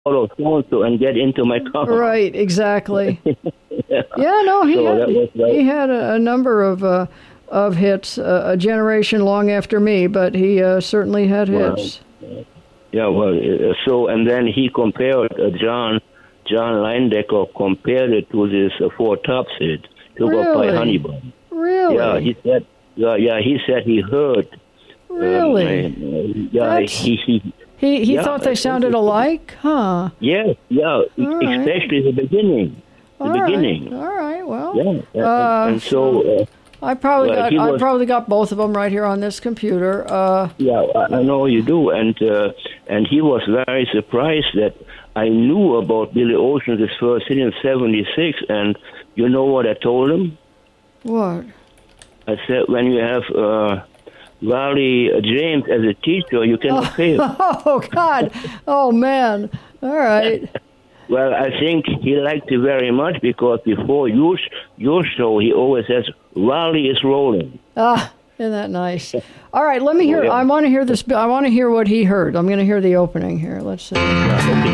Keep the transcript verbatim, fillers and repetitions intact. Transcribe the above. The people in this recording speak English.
out of so-and-so and get into my car. Right, exactly. yeah. Yeah, no, he So had, that was like- he had a, a number of uh, of hits, uh, a generation long after me, but he uh, certainly had Well, hits. Yeah, well, uh, so, and then he compared, uh, John John Linedecker compared it to this uh, Four Tops hit, Took Up by Really? Honeybun. Really? Yeah, he said, yeah, yeah, he said he heard. Really? Um, uh, yeah, That's- he, he, He he yeah, thought they I sounded think it- alike? Huh. yeah, yeah, right. especially the beginning. The All right, beginning. All right. Well, Yeah, and, Uh, and so, uh, I probably Well, got he I was- probably got both of them right here on this computer. Uh, yeah, I I know you do, and uh, and he was very surprised that I knew about Billy Ocean's first hit in seventy-six, and you know what I told him? what? I said, when you have uh, Wally James as a teacher, you cannot fail. Oh God! Oh man! All right. Well, I think he liked it very much because before your, your show, he always says, Wally is rolling. Ah, isn't that nice? All right. Let me hear. yeah. I want to hear this. I want to hear what he heard. I'm going to hear the opening here. Let's see. Yeah, okay.